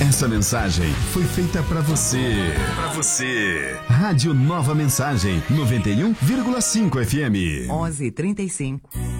Essa mensagem foi feita pra você. Pra você. Rádio Nova Mensagem, 91,5 FM. 11:35.